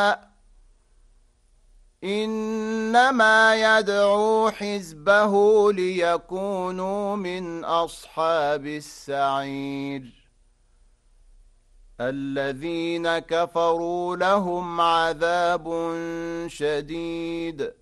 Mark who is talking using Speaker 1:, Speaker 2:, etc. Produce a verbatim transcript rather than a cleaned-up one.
Speaker 1: إنما يدعو حزبه ليكونوا من أصحاب السعير الذين كفروا لهم عذاب شديد